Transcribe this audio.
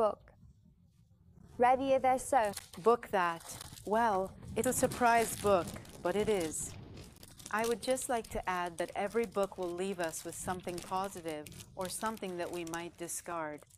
book. Ready there, sir. Book that. Well, it's a surprise book, but it is. I would just like to add that every book will leave us with something positive or something that we might discard.